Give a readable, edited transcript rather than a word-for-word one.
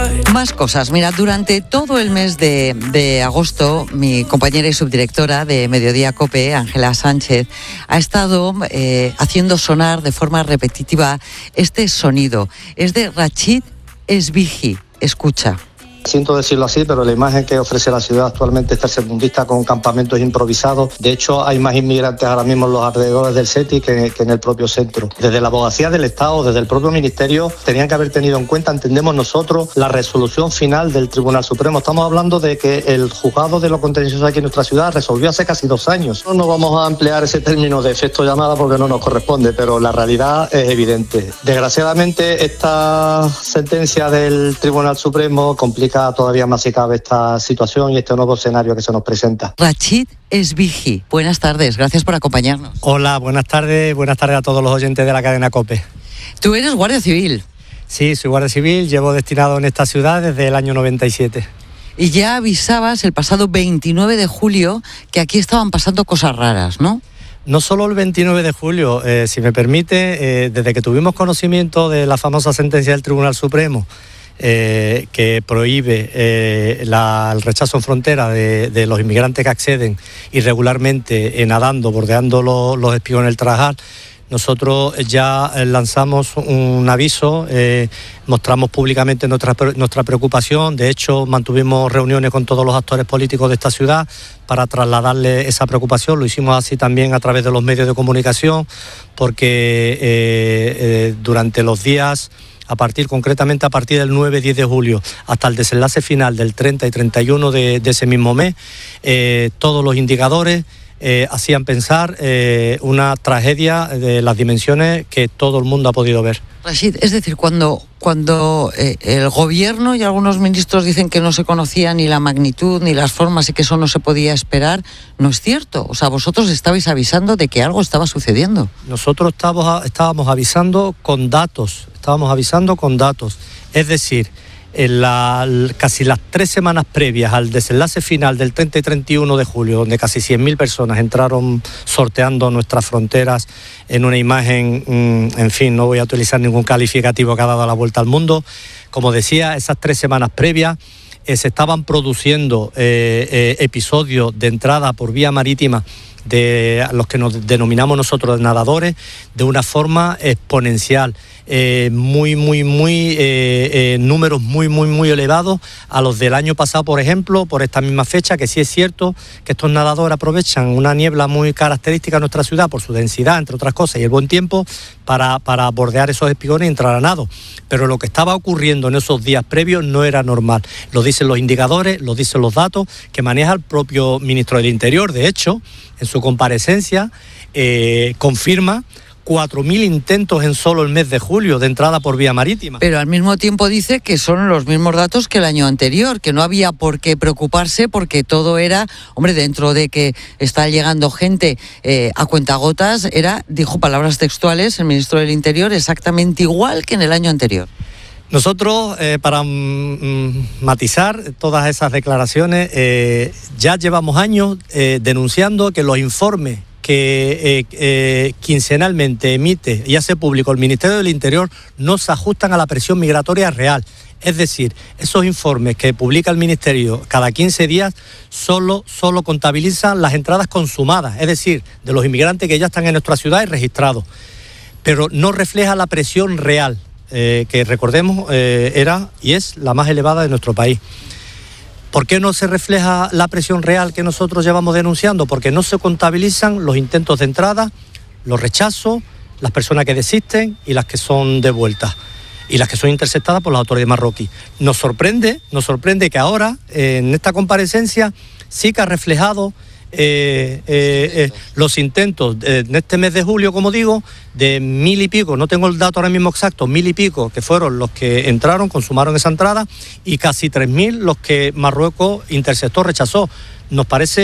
Más cosas. Mira, durante todo el mes de agosto, mi compañera y subdirectora de Mediodía COPE, Ángela Sánchez, ha estado haciendo sonar de forma repetitiva este sonido. Es de Rachid Esbigi. Escucha. Siento decirlo así, pero la imagen que ofrece la ciudad actualmente es tercermundista, con campamentos improvisados. De hecho, hay más inmigrantes ahora mismo en los alrededores del SETI que en el propio centro. Desde la abogacía del Estado, desde el propio Ministerio, tenían que haber tenido en cuenta, entendemos nosotros, la resolución final del Tribunal Supremo. Estamos hablando de que el juzgado de lo contencioso aquí en nuestra ciudad resolvió hace casi 2 años. No vamos a emplear ese término de efecto llamada porque no nos corresponde, pero la realidad es evidente. Desgraciadamente, esta sentencia del Tribunal Supremo complica todavía más si cabe esta situación y este nuevo escenario que se nos presenta. Rachid Esbigi, buenas tardes, gracias por acompañarnos. Hola, buenas tardes a todos los oyentes de la cadena COPE. Tú eres guardia civil. Sí, soy guardia civil, llevo destinado en esta ciudad desde el año 97. Y ya avisabas el pasado 29 de julio que aquí estaban pasando cosas raras, ¿no? No solo el 29 de julio, si me permite, desde que tuvimos conocimiento de la famosa sentencia del Tribunal Supremo, que prohíbe el rechazo en frontera de los inmigrantes que acceden irregularmente nadando, bordeando los espigones del Tarajal, nosotros ya lanzamos un aviso, mostramos públicamente nuestra preocupación. De hecho, mantuvimos reuniones con todos los actores políticos de esta ciudad para trasladarle esa preocupación. Lo hicimos así también a través de los medios de comunicación, porque durante los días, concretamente a partir del 9-10 de julio hasta el desenlace final del 30 y 31 de ese mismo mes, todos los indicadores hacían pensar una tragedia de las dimensiones que todo el mundo ha podido ver. Rachid, es decir, cuando el gobierno y algunos ministros dicen que no se conocía ni la magnitud ni las formas y que eso no se podía esperar, no es cierto. O sea, vosotros estabais avisando de que algo estaba sucediendo. Nosotros estábamos avisando con datos. Es decir, casi las 3 semanas previas al desenlace final del 30 y 31 de julio, donde casi 100.000 personas entraron sorteando nuestras fronteras en una imagen, en fin, no voy a utilizar ningún calificativo que ha dado la vuelta al mundo. Como decía, esas 3 semanas previas se estaban produciendo episodios de entrada por vía marítima de los que nos denominamos nosotros nadadores de una forma exponencial, números muy elevados a los del año pasado, por ejemplo, por esta misma fecha, que sí es cierto que estos nadadores aprovechan una niebla muy característica de nuestra ciudad por su densidad, entre otras cosas, y el buen tiempo para bordear esos espigones y entrar a nado. Pero lo que estaba ocurriendo en esos días previos no era normal. Lo dicen los indicadores, lo dicen los datos que maneja el propio ministro del Interior. De hecho, en su comparecencia confirma 4.000 intentos en solo el mes de julio de entrada por vía marítima. Pero al mismo tiempo dice que son los mismos datos que el año anterior, que no había por qué preocuparse porque todo era, hombre, dentro de que está llegando gente a cuentagotas, dijo palabras textuales el ministro del Interior, exactamente igual que en el año anterior. Nosotros, para matizar todas esas declaraciones, ya llevamos años denunciando que los informes que quincenalmente emite y hace público el Ministerio del Interior no se ajustan a la presión migratoria real. Es decir, esos informes que publica el Ministerio cada 15 días solo contabilizan las entradas consumadas, es decir, de los inmigrantes que ya están en nuestra ciudad y registrados, pero no refleja la presión real, que recordemos era y es la más elevada de nuestro país. ¿Por qué no se refleja la presión real que nosotros llevamos denunciando? Porque no se contabilizan los intentos de entrada, los rechazos, las personas que desisten y las que son devueltas y las que son interceptadas por las autoridades marroquíes. Nos sorprende que ahora, en esta comparecencia, sí que ha reflejado los intentos en este mes de julio, como digo, de 1.000 y pico, no tengo el dato ahora mismo exacto, 1.000 y pico que fueron los que entraron, consumaron esa entrada, y casi 3.000 los que Marruecos interceptó, rechazó. Nos parece